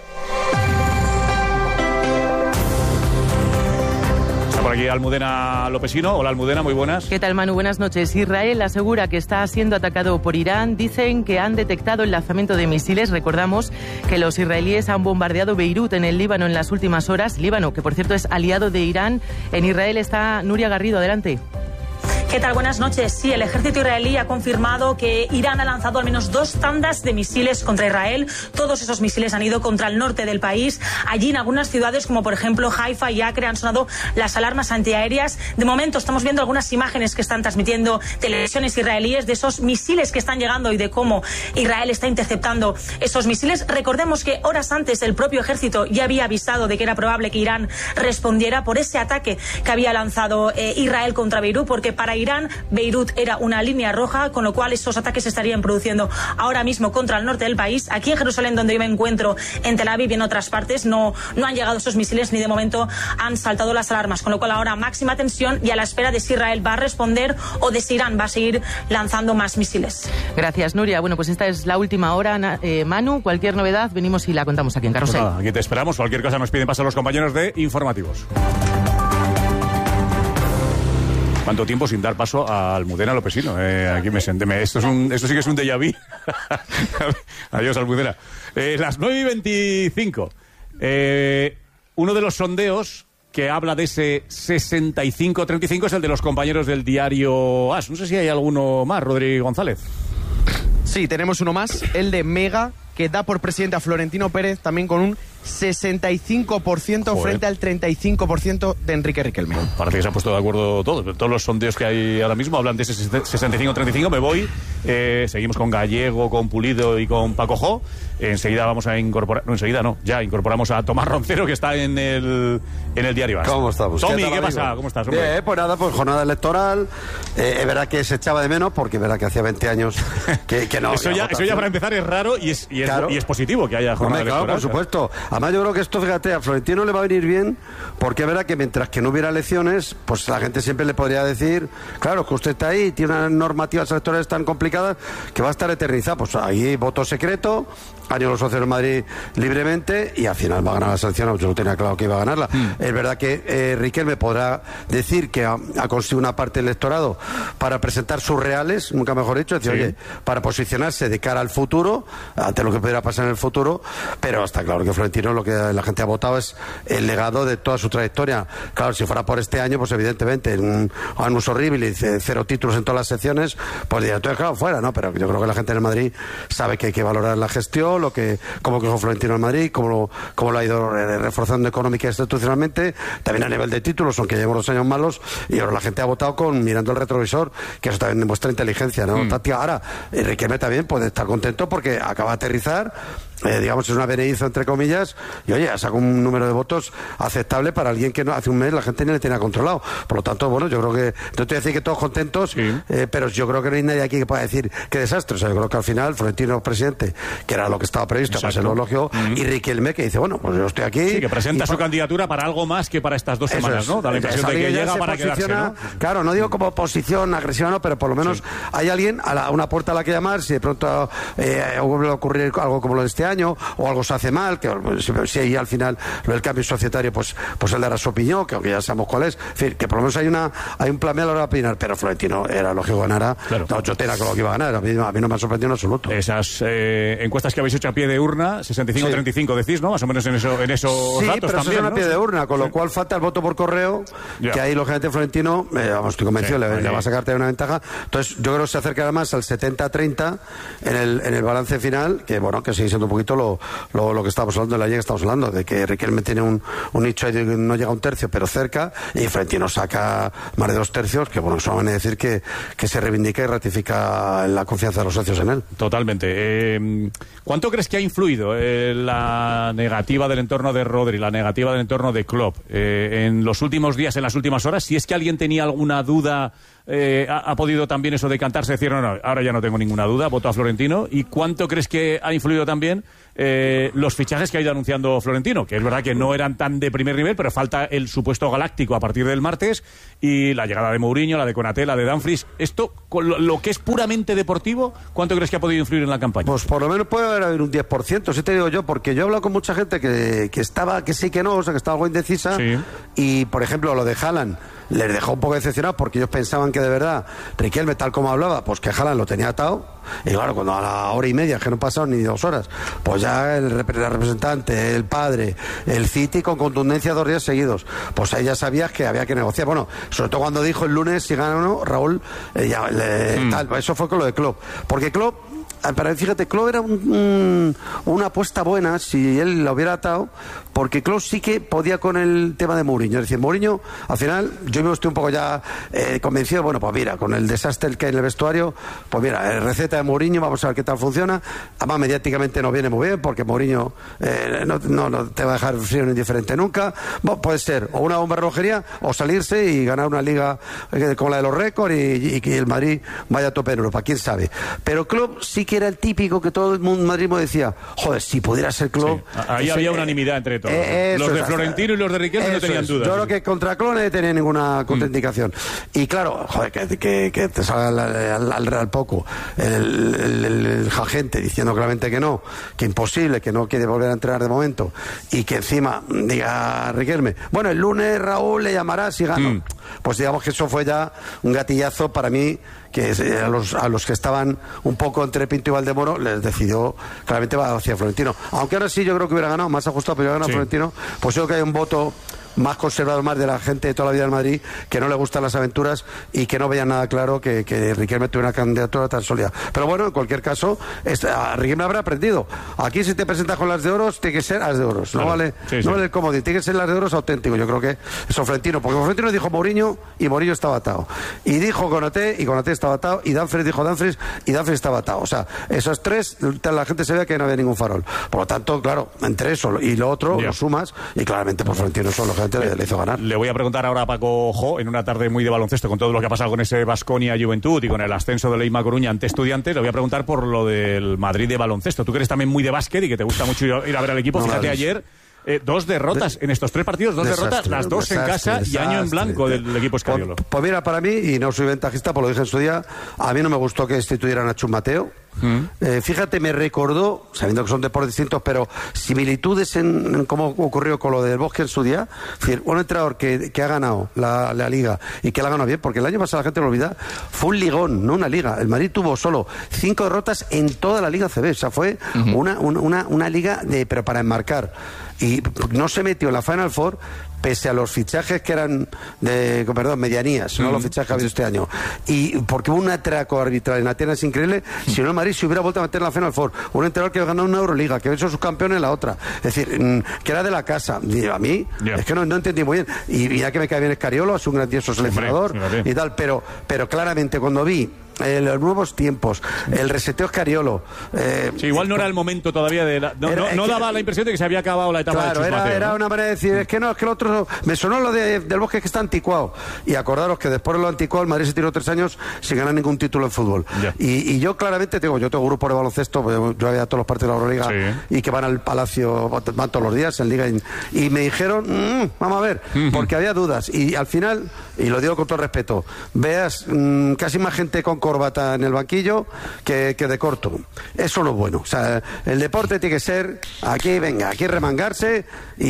Por aquí Almudena Lopesino. Hola Almudena, muy buenas. ¿Qué tal, Manu? Buenas noches. Israel asegura que está siendo atacado por Irán. Dicen que han detectado el lanzamiento de misiles. Recordamos que los israelíes han bombardeado Beirut en el Líbano en las últimas horas. Líbano, que por cierto es aliado de Irán. En Israel está Nuria Garrido. Adelante. ¿Qué tal? Buenas noches. Sí, el ejército israelí ha confirmado que Irán ha lanzado al menos 2 tandas de misiles contra Israel. Todos esos misiles han ido contra el norte del país. Allí en algunas ciudades, como por ejemplo Haifa y Acre, han sonado las alarmas antiaéreas. De momento estamos viendo algunas imágenes que están transmitiendo televisiones israelíes de esos misiles que están llegando y de cómo Israel está interceptando esos misiles. Recordemos que horas antes el propio ejército ya había avisado de que era probable que Irán respondiera por ese ataque que había lanzado Israel contra Beirut, porque para Irán, Beirut era una línea roja, con lo cual esos ataques se estarían produciendo ahora mismo contra el norte del país. Aquí en Jerusalén, donde yo me encuentro, en Tel Aviv y en otras partes, no han llegado esos misiles ni de momento han saltado las alarmas, con lo cual ahora máxima tensión y a la espera de si Israel va a responder o de si Irán va a seguir lanzando más misiles. Gracias, Nuria. Bueno, pues esta es la última hora. Manu, cualquier novedad, venimos y la contamos aquí en Carrusel. Pues nada, aquí te esperamos. Cualquier cosa nos piden paso a los compañeros de informativos. ¿Cuánto tiempo sin dar paso a Almudena Lopesino? Aquí me senté. Esto sí que es un déjà vu. Adiós, Almudena. Las 9:25. Uno de los sondeos que habla de ese 65-35 es el de los compañeros del diario AS. No sé si hay alguno más, Rodrigo González. Sí, tenemos uno más, el de Mega, que da por presidente a Florentino Pérez, también con un 65% frente al 35% de Enrique Riquelme. Parece que se han puesto de acuerdo todos los sondeos que hay ahora mismo hablan de ese 65-35. Me voy, seguimos con Gallego, con Pulido y con Paco Jo. Enseguida vamos a incorporar, ya incorporamos a Tomás Roncero, que está en el diario AS. ¿Cómo estamos? Tommy, ¿qué pasa? ¿Cómo estás, hombre? Bien, pues nada, pues jornada electoral. Es verdad que se echaba de menos, porque es verdad que hacía 20 años que no. Eso ya para empezar es raro y es positivo que haya jornada electoral. Claro, por supuesto. Además, yo creo que esto, fíjate, a Florentino le va a venir bien, porque es verdad que mientras que no hubiera elecciones, pues la gente siempre le podría decir, claro, que usted está ahí, tiene unas normativas electorales tan complicadas que va a estar eternizado. Pues ahí voto secreto, han ido los socios de Madrid libremente y al final va a ganar la selección. Yo lo tenía claro que iba a ganarla. Es verdad que Riquelme podrá decir que ha conseguido una parte del electorado para presentar sus reales, nunca mejor dicho, es decir, oye, para posicionarse de cara al futuro, ante lo que pudiera pasar en el futuro, pero está claro que Florentino, lo que la gente ha votado es el legado de toda su trayectoria. Claro, si fuera por este año, pues evidentemente un Anus horrible y 0 títulos en todas las secciones, pues diría, entonces claro, fuera, ¿no? Pero yo creo que la gente en el Madrid sabe que hay que valorar la gestión, cómo quejó Florentino en Madrid, cómo lo ha ido reforzando económica e institucionalmente, también a nivel de títulos, aunque llevamos 2 años malos, y ahora la gente ha votado mirando el retrovisor, que eso también demuestra inteligencia, ¿no? Ahora, Riquelme también puede estar contento porque acaba de aterrizar, digamos, es una benedizo entre comillas, y oye, ha sacado un número de votos aceptable para alguien que hace un mes la gente ni le tenía controlado. Por lo tanto, bueno, yo creo que, no te voy a decir que todos contentos, pero yo creo que no hay nadie aquí que pueda decir qué desastre. O sea, yo creo que al final Florentino presidente, que era lo que estaba previsto, para ser lo lógico, y Riquelme, que dice, bueno, pues yo estoy aquí. Sí, que presenta su candidatura para algo más que para estas 2 semanas, ¿no? Da la impresión de que llega para quedarse, ¿no? Claro, no digo como posición agresiva, no, pero por lo menos hay alguien, una puerta a la que llamar, si de pronto vuelve a ocurrir algo como lo de este año, o algo se hace mal, que si ahí al final lo del cambio societario, pues él dará su opinión, que aunque ya sabemos cuál es, en fin, que por lo menos hay un plan B a la hora de opinar, pero Florentino era lógico que ganara. Claro. No, yo tenía con lo que iba a ganar, a mí no me ha sorprendido en absoluto. Esas encuestas que habéis hecho a pie de urna, 65-35 decís, ¿no? Más o menos en esos sí, datos pero también, eso es a pie de urna, con lo Sí. cual falta el voto por correo, que ahí lógicamente Florentino, estoy convencido, le va a sacar una ventaja. Entonces yo creo que se acercará más al 70-30 en el balance final, que bueno, que sigue siendo un poquito lo que estamos hablando, de la liga que estamos hablando, de que Riquelme tiene un nicho ahí de que no llega a un tercio, pero cerca, y Florentino saca más de 2 tercios, que bueno, eso van a decir que se reivindica y ratifica la confianza de los socios en él. Totalmente. ¿Cuánto crees que ha influido la negativa del entorno de Rodri, la negativa del entorno de Klopp en los últimos días, en las últimas horas? Si es que alguien tenía alguna duda, ha podido también eso decantarse, decir, no, ahora ya no tengo ninguna duda, voto a Florentino. ¿Y cuánto crees que ha influido también los fichajes que ha ido anunciando Florentino? Que es verdad que no eran tan de primer nivel, pero falta el supuesto galáctico a partir del martes, y la llegada de Mourinho, la de Konaté, la de Dumfries. Esto, con lo que es puramente deportivo, ¿cuánto crees que ha podido influir en la campaña? Pues por lo menos puede haber un 10%, sí te digo yo, porque yo he hablado con mucha gente que estaba, que sí que no, o sea, que estaba algo indecisa, sí. Y por ejemplo lo de Haaland les dejó un poco decepcionados porque ellos pensaban que de verdad Riquelme, tal como hablaba, pues que Haaland lo tenía atado, y claro, cuando a la hora y media, que no pasaron ni 2 horas, pues ya el representante, el padre, el City con contundencia 2 días seguidos, pues ahí ya sabías que había que negociar. Bueno, sobre todo cuando dijo el lunes si gana o no, Raúl, tal, eso fue con lo de Klopp, porque Klopp, fíjate, Klopp era una apuesta buena si él la hubiera atado, porque Klopp sí que podía con el tema de Mourinho. Es decir, Mourinho, al final, yo me estoy un poco ya convencido, bueno, pues mira, con el desastre que hay en el vestuario, pues mira, receta de Mourinho, vamos a ver qué tal funciona. Además, mediáticamente no viene muy bien, porque Mourinho no te va a dejar frío ni indiferente nunca. Bueno, puede ser o una bomba de relojería o salirse y ganar una liga como la de los récords y que el Madrid vaya a tope en Europa, quién sabe. Pero Klopp sí que era el típico que todo el mundo madridismo decía, joder, si pudiera ser Klopp. Sí. Ahí había unanimidad entre todos. Los de Florentino y los de Riquelme no tenían dudas. Yo creo que contra Klopp no tenía ninguna contraindicación. Y claro, joder, que te salga al poco el agente diciendo claramente que no, que imposible, que no quiere volver a entrenar de momento, y que encima diga Riquelme, bueno, el lunes Raúl le llamará si gano. Pues digamos que eso fue ya un gatillazo para mí, que a los que estaban un poco entre Pinto y Valdemoro les decidió claramente va hacia Florentino. Aunque ahora sí yo creo que hubiera ganado, más ajustado, pero hubiera ganado Florentino, pues yo creo que hay un voto más conservador, más de la gente de toda la vida en Madrid, que no le gustan las aventuras y que no veía nada claro que Riquelme tuviera una candidatura tan sólida. Pero bueno, en cualquier caso, Riquelme habrá aprendido. Aquí si te presentas con las de oros, tiene que ser las de oros. Claro. No vale el comodín, tiene que ser las de oros auténtico. Yo creo que eso Florentino, porque Florentino dijo Mourinho y Mourinho estaba atado. Y dijo Konaté y Konaté estaba atado. Y Dumfries dijo Dumfries y Dumfries estaba atado. O sea, esos 3, la gente se ve que no había ningún farol. Por lo tanto, claro, entre eso y lo otro, lo sumas, y claramente por Florentino son los que le hizo ganar. Le voy a preguntar ahora a Paco Jo, en una tarde muy de baloncesto, con todo lo que ha pasado con ese Baskonia Juventud y con el ascenso de Leima Coruña ante Estudiantes, le voy a preguntar por lo del Madrid de baloncesto. Tú que eres también muy de básquet y que te gusta mucho ir a ver al equipo, fíjate ayer, 2 derrotas en estos 3 partidos, 2 derrotas, las 2 en casa y año en blanco del equipo Escariolo. Pues mira, para mí, y no soy ventajista, pues lo dije en su día, a mí no me gustó que instituyeran a Chus Mateo. Fíjate, me recordó, sabiendo que son deportes distintos, pero similitudes en cómo ocurrió con lo del Bosque en su día. Es decir, un entrenador que ha ganado la liga y que la ha ganado bien, porque el año pasado la gente lo olvida, fue un ligón, no una liga. El Madrid tuvo solo 5 derrotas en toda la Liga CB, o sea, fue una liga pero para enmarcar. Y no se metió en la Final Four pese a los fichajes que eran medianías, no los fichajes que ha habido este año, y porque hubo un atraco arbitral en Atenas increíble. Si no, el Madrid se hubiera vuelto a meter en la Final Four. Un entrenador que ganó una Euroliga, que ha hecho sus campeones en la otra, es decir, que era de la casa. Y a mí es que no entendí muy bien, y ya que me cae bien Escariolo, es un grandioso seleccionador y tal, pero claramente cuando vi los nuevos tiempos, el reseteo Escariolo. Igual no era el momento todavía no daba la impresión de que se había acabado la etapa de Chus Mateo, era una manera de decir, es que el otro. Me sonó lo del Bosque, que está anticuado. Y acordaros que después de lo anticuado, el Madrid se tiró 3 años sin ganar ningún título en fútbol. Y yo claramente yo tengo grupos de baloncesto, yo había todos los partidos de la Euroliga y que van al Palacio, van todos los días en Liga. Y me dijeron, vamos a ver, porque había dudas. Y al final, y lo digo con todo respeto, veas casi más gente con corbata en el banquillo que de corto. Eso no es bueno. O sea, el deporte tiene que ser aquí remangarse,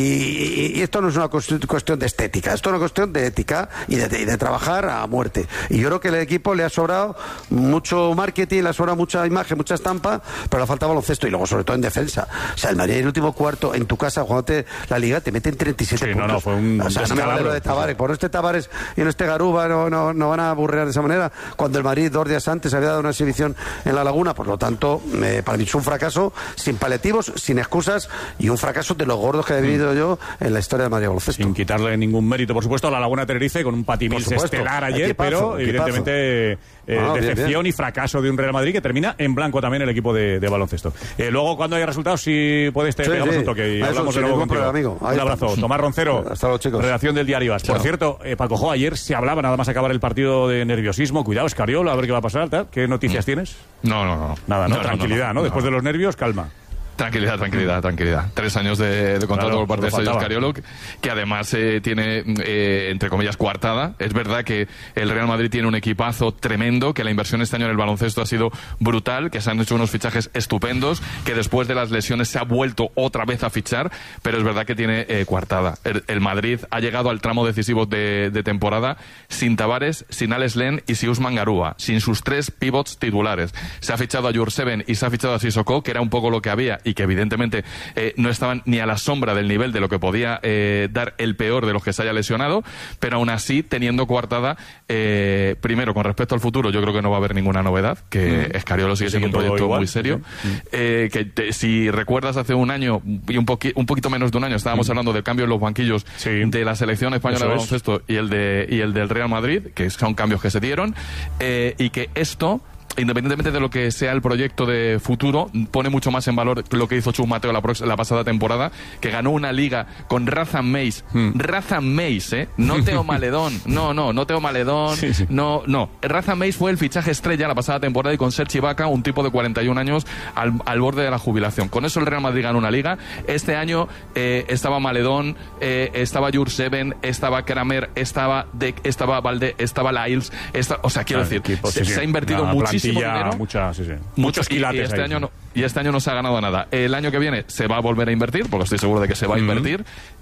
y esto no es una cuestión de estética, esto es una cuestión de ética y de trabajar a muerte. Y yo creo que el equipo le ha sobrado mucho marketing, le ha sobrado mucha imagen, mucha estampa, pero le falta baloncesto, y luego sobre todo en defensa. O sea, el Madrid en el último cuarto en tu casa jugándote la Liga te meten 37 puntos. No fue un no me vale lo de Tavares. Por este Tavares y en este Garuba no van a aburrear de esa manera, cuando el Madrid 2 días antes había dado una exhibición en La Laguna. Por lo tanto, para mí es un fracaso sin paliativos, sin excusas, y un fracaso de los gordos que he vivido yo en la historia de Madrid Baloncesto. Sin quitarle ningún mérito, por supuesto, a La Laguna Tenerife con un Patimils estelar ayer, pero evidentemente decepción bien. Y fracaso de un Real Madrid que termina en blanco también el equipo de baloncesto. Luego, cuando haya resultados, si puedes, pegamos un toque y hablamos de nuevo contigo. Amigo. Un abrazo. Tomás Roncero, hasta luego, chicos. Redacción del Diario As. Por cierto, Paco, ayer se hablaba, nada más acabar el partido, de nerviosismo. Cuidado, Escariolo, a ver qué va a pasar. ¿Qué noticias tienes? No. Nada, tranquilidad, ¿no? Después de los nervios, calma. Tranquilidad. 3 años de contrato por parte de Sergio Escariolo, que además tiene, entre comillas, coartada. Es verdad que el Real Madrid tiene un equipazo tremendo, que la inversión este año en el baloncesto ha sido brutal, que se han hecho unos fichajes estupendos, que después de las lesiones se ha vuelto otra vez a fichar, pero es verdad que tiene coartada. El Madrid ha llegado al tramo decisivo de temporada sin Tavares, sin Alex Len y sin Usman Garuba, sin sus 3 pivots titulares. Se ha fichado a Jurseven y se ha fichado a Sissoko, que era un poco lo que había, y que evidentemente no estaban ni a la sombra del nivel de lo que podía dar el peor de los que se haya lesionado, pero aún así, teniendo coartada, primero, con respecto al futuro, yo creo que no va a haber ninguna novedad, que Escariolo sigue siendo un proyecto igual, muy serio. Si recuerdas, hace un año y un poquito menos de un año estábamos hablando del cambio en los banquillos de la selección española de baloncesto y el del Real Madrid, que son cambios que se dieron, y que esto, independientemente de lo que sea el proyecto de futuro, pone mucho más en valor lo que hizo Chus Mateo la pasada temporada, que ganó una liga con Razan Meis. Razan Meis, no Teo Maledón. No Teo Maledón. No. Razan Meis fue el fichaje estrella la pasada temporada, y con Serge Ibaka, un tipo de 41 años al borde de la jubilación. Con eso el Real Madrid ganó una liga. Este año estaba Maledón, estaba Jurseven, estaba Kramer, estaba Deck, estaba Valde, estaba Lyles. O sea, quiero decir, se ha invertido muchísimo dinero, muchos quilates y este año no se ha ganado nada. El año que viene se va a volver a invertir, porque estoy seguro de que se va a invertir,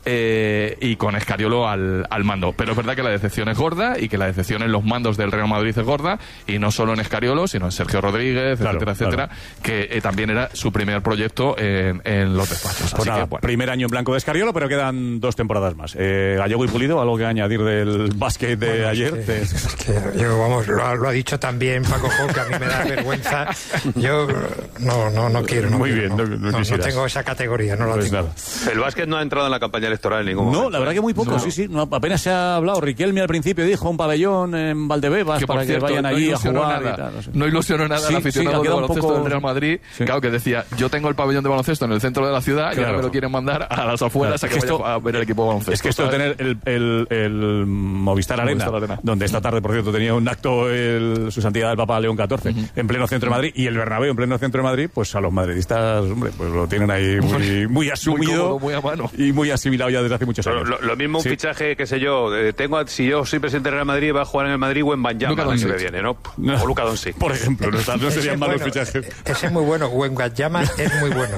y con Escariolo al mando. Pero es verdad que la decepción es gorda, y que la decepción en los mandos del Real Madrid es gorda, y no solo en Escariolo, sino en Sergio Rodríguez, etcétera, que también era su primer proyecto en los despachos. Pues así nada, que, bueno. Primer año en blanco de Escariolo, pero quedan 2 temporadas más. Gallego y Pulido, ¿algo que añadir del básquet de ayer? Es que lo ha dicho también Paco Jo, que a mí me da vergüenza. Yo no quiero. Muy bien, no tengo esa categoría, no lo pues tengo. Nada. El básquet no ha entrado en la campaña electoral en ningún momento. No, la verdad que muy poco, sí. No, apenas se ha hablado. Riquelme al principio dijo un pabellón en Valdebebas que, para cierto, que vayan allí a jugar. Nada, no ilusionó nada al aficionado de baloncesto del Real Madrid. Claro, que decía, yo tengo el pabellón de baloncesto en el centro de la ciudad, y ahora me lo quieren mandar a las afueras a que vaya a ver el equipo de baloncesto. Es que esto de tener el Movistar Arena, donde esta tarde, por cierto, tenía un acto su santidad el Papa León XIV, en pleno centro de Madrid, y el Bernabéu en pleno centro de Madrid, pues a los madridistas, hombre, pues lo tienen ahí muy asumido, muy cómodo, muy a mano, y muy asimilado ya desde hace muchos años. Lo mismo un fichaje, qué sé yo, si yo soy presidente del Real Madrid, va a jugar en el Madrid Wembanyama el año que viene, ¿no? O Luka Doncic. Por ejemplo, no serían malos fichajes. Ese es muy bueno, Wembanyama es muy bueno.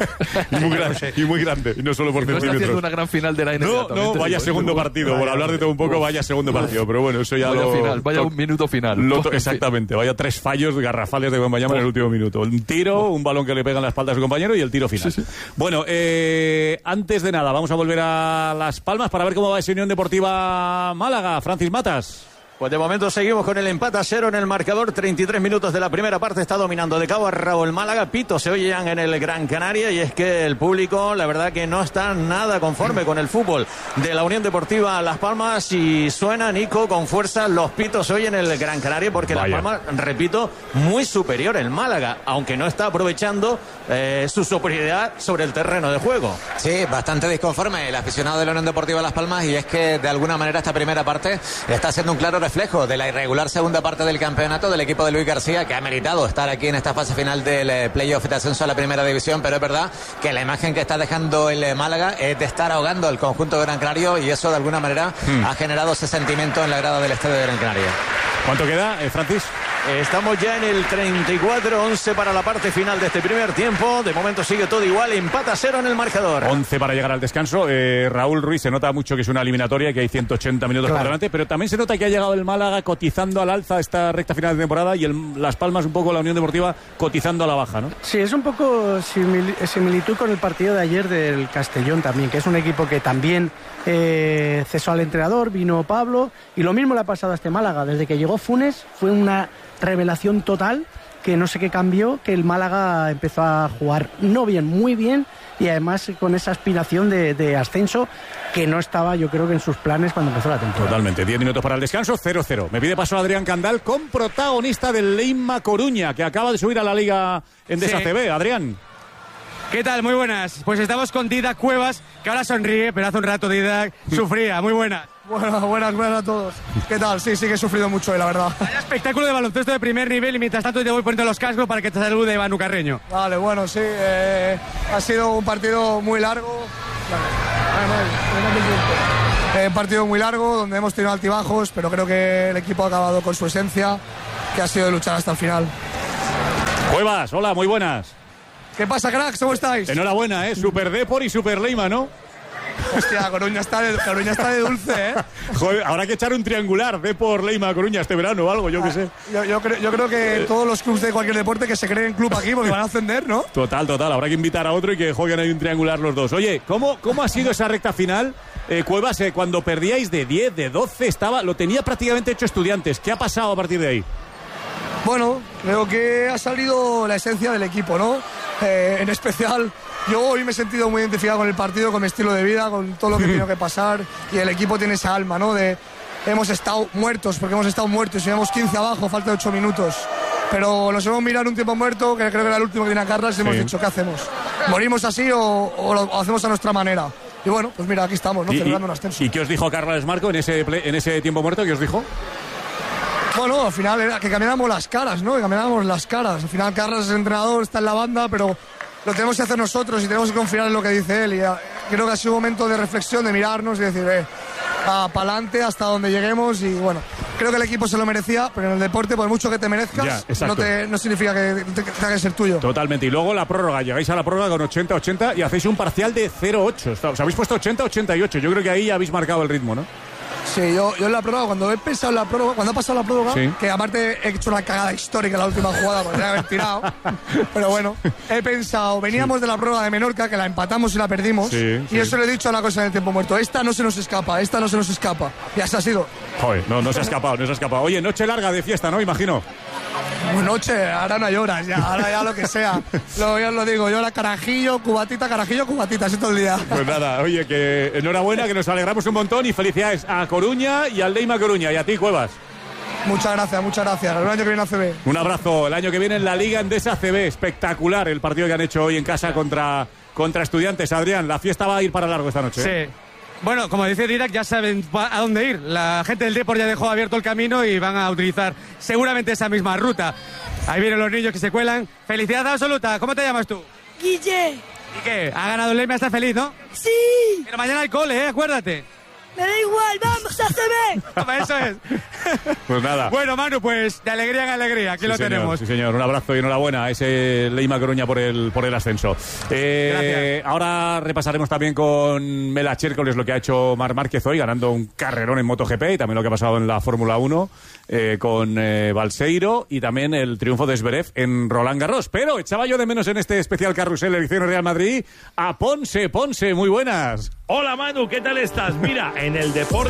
y muy grande, y no solo por centímetros. No está haciendo una gran final de la NBA. No, vaya segundo partido, por hablar de todo un poco, vaya segundo partido, pero bueno, eso ya vaya un minuto final. Exactamente, vaya 3 fallos garrafales de Wembanyama en el último minuto. Un tiro, un balón que le pega en la espalda a su compañero y el tiro final. Bueno, antes de nada, vamos a volver a Las Palmas para ver cómo va esa Unión Deportiva Málaga. Francis Matas. Pues de momento seguimos con el empate a 0 en el marcador. 33 minutos de la primera parte. Está dominando de cabo a rabo el Málaga. Pitos se oyen en el Gran Canaria, y es que el público, la verdad que no está nada conforme con el fútbol de la Unión Deportiva Las Palmas, y suena, Nico, con fuerza los pitos hoy en el Gran Canaria, porque Las Palmas, repito, muy superior el Málaga, aunque no está aprovechando su superioridad sobre el terreno de juego. Sí, bastante disconforme el aficionado de la Unión Deportiva Las Palmas, y es que de alguna manera esta primera parte está siendo un claro reflejo de la irregular segunda parte del campeonato del equipo de Luis García, que ha meritado estar aquí en esta fase final del playoff de ascenso a la primera división, pero es verdad que la imagen que está dejando el Málaga es de estar ahogando el conjunto de Gran Canaria, y eso de alguna manera ha generado ese sentimiento en la grada del estadio de Gran Canaria. ¿Cuánto queda, Francis? Estamos ya en el 34-11 para la parte final de este primer tiempo. De momento sigue todo igual, empata 0 en el marcador. 11 para llegar al descanso. Raúl Ruiz, se nota mucho que es una eliminatoria, que hay 180 minutos por delante, pero también se nota que ha llegado el Málaga cotizando al alza esta recta final de temporada y Las Palmas un poco la Unión Deportiva cotizando a la baja, ¿no? Sí, es un poco similitud con el partido de ayer del Castellón también, que es un equipo que también cesó al entrenador, vino Pablo, y lo mismo le ha pasado a este Málaga. Desde que llegó Funes fue una revelación total, que no sé qué cambió, que el Málaga empezó a jugar no bien, muy bien, y además con esa aspiración de ascenso que no estaba, yo creo, que en sus planes cuando empezó la temporada. Totalmente. 10 minutos para el descanso, 0-0. Me pide paso Adrián Candal, con protagonista del Leima Coruña, que acaba de subir a la Liga Endesa CB. Adrián. ¿Qué tal? Muy buenas. Pues estamos con Didac Cuevas, que ahora sonríe, pero hace un rato Didac sufría. Muy buenas. Bueno, buenas a todos. ¿Qué tal? Sí que he sufrido mucho hoy, la verdad. Vaya espectáculo de baloncesto de primer nivel, y mientras tanto te voy poniendo los cascos para que te salude Manu Carreño. Vale, bueno, sí. Ha sido un partido muy largo. Un partido muy largo, donde hemos tenido altibajos, pero creo que el equipo ha acabado con su esencia, que ha sido de luchar hasta el final. Cuevas, hola, muy buenas. ¿Qué pasa, cracks? ¿Cómo estáis? Enhorabuena, Super Depor y Super Leima, ¿no? Hostia, Coruña está de dulce, Joder, habrá que echar un triangular Depor, Leima, Coruña este verano o algo, yo qué sé. Yo creo que todos los clubes de cualquier deporte que se creen club aquí, porque van a ascender, ¿no? Total, habrá que invitar a otro y que jueguen ahí un triangular los dos. Oye, ¿cómo ha sido esa recta final? Cuevas, cuando perdíais de 10, de 12, lo tenía prácticamente hecho Estudiantes. ¿Qué ha pasado a partir de ahí? Bueno, creo que ha salido la esencia del equipo, ¿no? En especial, yo hoy me he sentido muy identificado con el partido, con mi estilo de vida, con todo lo que he tenido que pasar, y el equipo tiene esa alma, ¿no? Hemos estado muertos, porque hemos estado muertos, llevamos 15 abajo, falta 8 minutos. Pero nos hemos mirado un tiempo muerto, que creo que era el último que viene a Carlas, y hemos dicho, ¿qué hacemos? ¿Morimos así o lo hacemos a nuestra manera? Y bueno, pues mira, aquí estamos, ¿no? Celebrando un ascenso. ¿Y qué os dijo Carlas Marco en ese tiempo muerto? ¿Qué os dijo? Bueno, al final era que cambiáramos las caras, ¿no? Que cambiáramos las caras. Al final Carlos es el entrenador, está en la banda, pero lo tenemos que hacer nosotros y tenemos que confiar en lo que dice él. Y creo que ha sido un momento de reflexión, de mirarnos y decir, para adelante hasta donde lleguemos. Y bueno, creo que el equipo se lo merecía, pero en el deporte, por mucho que te merezcas, no significa que tenga que ser tuyo. Totalmente. Y luego la prórroga, llegáis a la prórroga con 80-80 y hacéis un parcial de 0-8. Os habéis puesto 80-88. Yo creo que ahí ya habéis marcado el ritmo, ¿no? Sí, yo en la prórroga, cuando he pensado en la prórroga, cuando ha pasado la prórroga, sí, que aparte he hecho una cagada histórica en la última jugada, podría haber tirado, pero bueno, he pensado, veníamos de la prórroga de Menorca, que la empatamos y la perdimos, y eso le he dicho una cosa en el tiempo muerto, esta no se nos escapa, y así ha sido. Joder, no se ha escapado. Oye, noche larga de fiesta, ¿no? Imagino. Noche, ahora no lloras, ahora ya lo que sea. Ya os lo digo, yo ahora carajillo, cubatita, así todo el día. Pues nada, oye, que enhorabuena, que nos alegramos un montón y felicidades a Coruña y al Leima Coruña y a ti, Cuevas. Muchas gracias. El año que viene a CB. Un abrazo. El año que viene en la Liga Endesa CB. Espectacular el partido que han hecho hoy en casa contra Estudiantes. Adrián, la fiesta va a ir para largo esta noche. Sí. Bueno, como dice Didac, ya saben a dónde ir. La gente del Depor ya dejó abierto el camino y van a utilizar seguramente esa misma ruta. Ahí vienen los niños que se cuelan. Felicidad absoluta. ¿Cómo te llamas tú? Guille. ¿Y qué? ¿Ha ganado el Leima? ¿Estás feliz, no? Sí. Pero mañana hay cole, acuérdate. Me da igual, vamos a CB. Eso es. Pues nada. Bueno, Manu, pues de alegría en alegría, aquí lo tenemos. Sí, señor, un abrazo y enhorabuena a ese Leima Coruña por el ascenso. Ahora repasaremos también con Mela Chércoles lo que ha hecho Marc Márquez hoy, ganando un carrerón en MotoGP, y también lo que ha pasado en la Fórmula 1 con Balseiro, y también el triunfo de Zverev en Roland Garros. Pero echaba yo de menos en este especial carrusel Elecciones Real Madrid a Ponce, muy buenas. Hola Manu, ¿qué tal estás? Mira, en el deporte